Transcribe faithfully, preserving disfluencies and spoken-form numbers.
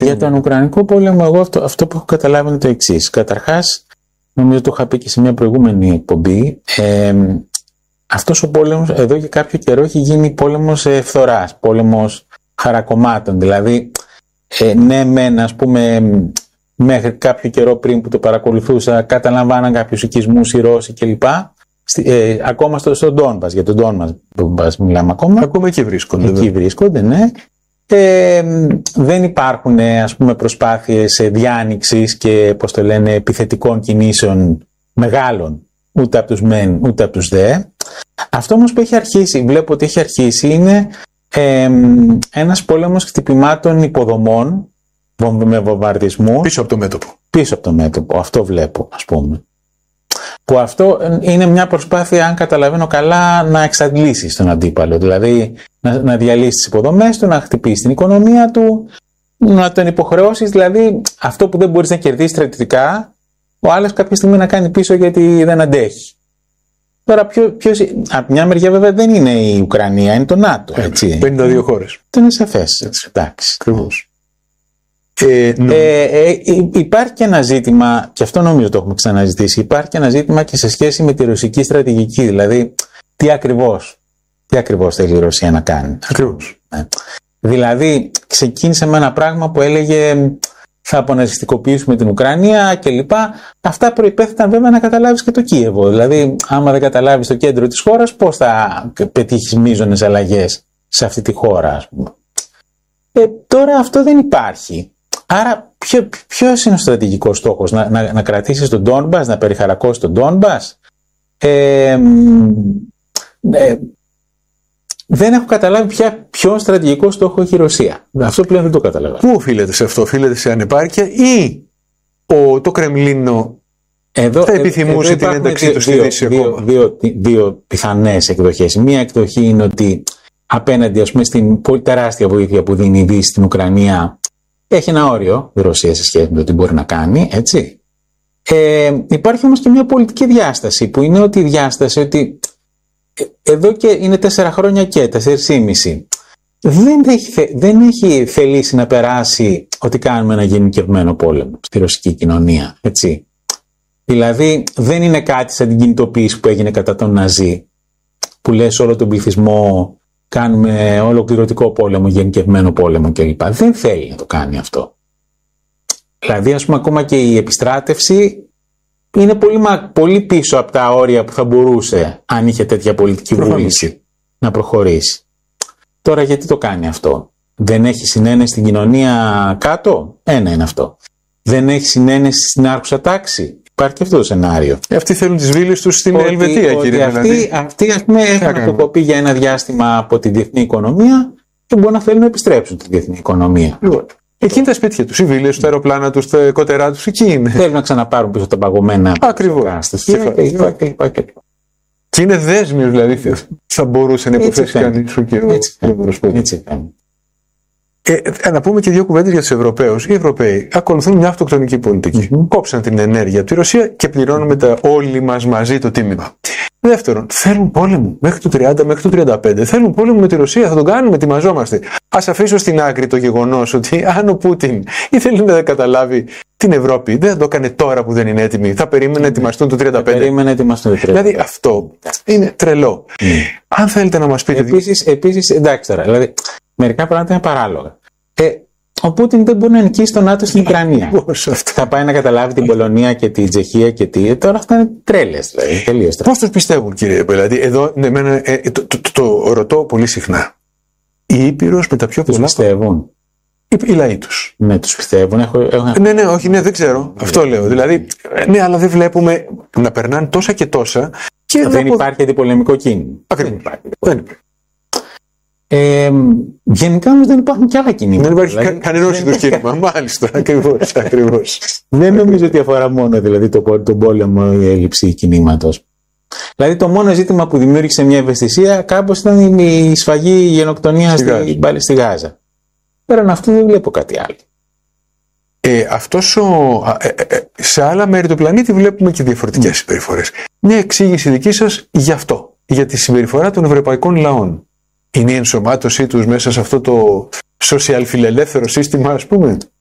Για τον Ουκρανικό πόλεμο, εγώ αυτό, αυτό που έχω καταλάβει είναι το εξής. Καταρχάς, νομίζω το είχα πει και σε μια προηγούμενη εκπομπή, ε, αυτός ο πόλεμος εδώ και κάποιο καιρό έχει γίνει πόλεμος ε, φθοράς, πόλεμος χαρακομμάτων. Δηλαδή, ε, ναι, μεν, ας πούμε, μέχρι κάποιο καιρό πριν που το παρακολουθούσα, καταλαμβάναν κάποιους οικισμούς οι Ρώσοι κλπ. Ε, ακόμα στο, στο Ντόνμπας, για τον Ντόνμπας μιλάμε ακόμα. Ακόμα εκεί βρίσκονται. Εκεί βρίσκονται, ναι. Ε, δεν υπάρχουν, ας πούμε, προσπάθειες διάνοιξης και, πώς το λένε, επιθετικών κινήσεων μεγάλων, ούτε από τους μεν ούτε από τους δε. Αυτό όμως που έχει αρχίσει, βλέπω ότι έχει αρχίσει, είναι ε, ένας πόλεμος χτυπημάτων υποδομών με βομβαρδισμούς πίσω από το μέτωπο. Πίσω από το μέτωπο, αυτό βλέπω, ας πούμε. Που αυτό είναι μια προσπάθεια, αν καταλαβαίνω καλά, να εξαντλήσει τον αντίπαλο. Δηλαδή να, να διαλύσει τις υποδομές του, να χτυπήσει την οικονομία του, να τον υποχρεώσεις. Δηλαδή αυτό που δεν μπορείς να κερδίσεις στρατιωτικά, ο άλλος κάποια στιγμή να κάνει πίσω γιατί δεν αντέχει. Τώρα, ποιο, ποιος, από μια μεριά βέβαια δεν είναι η Ουκρανία, είναι το ΝΑΤΟ. Έτσι. πενήντα δύο χώρες. Το είναι σαφές. Εντάξει. Ακριβώς. Ε, ε, ε, υπάρχει και ένα ζήτημα, και αυτό νομίζω το έχουμε ξαναζητήσει, υπάρχει και ένα ζήτημα και σε σχέση με τη ρωσική στρατηγική, δηλαδή τι ακριβώς, τι ακριβώς θέλει η Ρωσία να κάνει. Ακριβώς. Ε, δηλαδή ξεκίνησε με ένα πράγμα που έλεγε θα αποναζιστικοποιήσουμε την Ουκρανία κλπ. Αυτά προϋπέθηκαν βέβαια να καταλάβεις και το Κίεβο. Δηλαδή άμα δεν καταλάβεις το κέντρο της χώρας, πώς θα πετύχεις μείζονες αλλαγές σε αυτή τη χώρα, ας πούμε. Ε, τώρα αυτό δεν υπάρχει. Άρα ποιο, ποιος είναι ο στρατηγικός στόχος, να, να, να κρατήσεις τον Ντόνμπας, να περιχαρακώσεις τον Ντόνμπας. Ε, ε, δεν έχω καταλάβει πια ποιο στρατηγικό στόχο έχει η Ρωσία. Αυτό πλέον δεν το καταλαβαίνω. Πού οφείλεται σε αυτό, οφείλεται σε ανεπάρκεια ή ο, το Κρεμλίνο εδώ, θα επιθυμούσε εδώ την ένταξή του στη Δύση δύο, δύο, δύο, δύο πιθανές εκδοχές. Μία εκδοχή είναι ότι απέναντι, ας πούμε, στην πολύ τεράστια βοήθεια που δίνει η Δύση στην Ουκρανία, έχει ένα όριο η Ρωσία σε σχέση με το τι μπορεί να κάνει, έτσι. Ε, υπάρχει όμως και μια πολιτική διάσταση που είναι ότι η διάσταση ότι εδώ και είναι τέσσερα χρόνια και τέσσερις ή μισή δεν έχει, δεν έχει θελήσει να περάσει ότι κάνουμε ένα γενικευμένο πόλεμο στη ρωσική κοινωνία, έτσι. Δηλαδή δεν είναι κάτι σαν την κινητοποίηση που έγινε κατά τον Ναζί, που λες όλο τον πληθυσμό κάνουμε ολοκληρωτικό πόλεμο, γενικευμένο πόλεμο κλπ. Δεν θέλει να το κάνει αυτό. Δηλαδή, ας πούμε, ακόμα και η επιστράτευση είναι πολύ, πολύ πίσω από τα όρια που θα μπορούσε, αν είχε τέτοια πολιτική βούληση, να προχωρήσει. Τώρα, γιατί το κάνει αυτό? Δεν έχει συνένεση στην κοινωνία κάτω? Ένα είναι αυτό. Δεν έχει συνένεση στην άρχουσα τάξη? Υπάρχει και αυτό το σενάριο. Αυτοί θέλουν τις βίλες τους στην ότι, Ελβετία, ότι κύριε Αυτοί, δηλαδή. αυτοί ας πούμε, έχουν αποκοπεί για ένα διάστημα από τη διεθνή οικονομία και μπορεί να θέλουν να επιστρέψουν τη διεθνή οικονομία. Λοιπόν, εκεί είναι τα σπίτια τους, οι βίλες τους, τα αεροπλάνα τους, τα κότερά τους, εκεί είναι. Θέλουν να ξαναπάρουν πίσω τα παγωμένα. Ακριβώς. Και είναι δέσμιος, δηλαδή, θα μπορούσε να υποθέσει κανείς ο κύριος. Έτσι κάνει. Ε, να πούμε και δύο κουβέντες για τους Ευρωπαίους. Οι Ευρωπαίοι ακολουθούν μια αυτοκτονική πολιτική. Mm-hmm. Κόψαν την ενέργεια από τη Ρωσία και πληρώνουμε τα όλοι μας μαζί το τίμημα. Δεύτερον, θέλουν πόλεμο μέχρι το τριάντα, μέχρι το τριάντα πέντε. Θέλουν πόλεμο με τη Ρωσία, θα τον κάνουμε, ετοιμαζόμαστε. Ας αφήσω στην άκρη το γεγονός ότι αν ο Πούτιν ήθελε να καταλάβει την Ευρώπη, δεν θα το έκανε τώρα που δεν είναι έτοιμη. Θα περίμενε να ετοιμαστούν το τριάντα πέντε. Περίμενε να ετοιμαστούν το τριάντα πέντε. Δηλαδή αυτό είναι τρελό. Mm. Αν θέλετε να μας πείτε. Επίσης, επίσης εντάξει τώρα, δηλαδή μερικά πράγματα είναι παράλογα. Ε, ο Πούτιν δεν μπορεί να νικήσει τον ΝΑΤΟ στην Ουκρανία. Θα πάει να καταλάβει την Πολωνία και την Τσεχία και τι. Τώρα αυτά είναι τρέλες. Δηλαδή, πώς τους πιστεύουν, κύριε Πελάτη? Εδώ ναι, εμένα, ε, το, το, το, το ρωτώ πολύ συχνά. Η Ήπειρος με τα πιο πολλά. Τους πιστεύουν. Οι, οι λαοί τους. Ναι, τους πιστεύουν. Έχω, έχω... Ναι, ναι, όχι, ναι, δεν ξέρω. Yeah. Αυτό λέω. Δηλαδή, ναι, αλλά δεν βλέπουμε να περνάνε τόσα και τόσα. Και δεν υπάρχει αντιπολεμικό κίνημα. Ακριβώς. Δεν υπάρχει. Δεν υπάρχει. Ε, γενικά όμως δεν υπάρχουν και άλλα κινήματα. Δεν υπάρχει δηλαδή, κανένας είδους κίνημα. Μάλιστα, ακριβώς, ακριβώς. Δεν νομίζω ότι αφορά μόνο δηλαδή, το, τον πόλεμο ή η έλλειψη κινήματος. Δηλαδή το μόνο ζήτημα που δημιούργησε μια ευαισθησία κάπως ήταν η σφαγή, η γενοκτονία στη, στη, πάλι στη Γάζα. Πέραν αυτού δεν βλέπω κάτι άλλο. Ε, αυτός ο, ε, ε, σε άλλα μέρη του πλανήτη βλέπουμε και διαφορετικές mm. συμπεριφορές. Μια εξήγηση δική σας γι' αυτό, για τη συμπεριφορά των ευρωπαϊκών λαών. Είναι η ενσωμάτωσή τους μέσα σε αυτό το social φιλελεύθερο σύστημα, ας πούμε.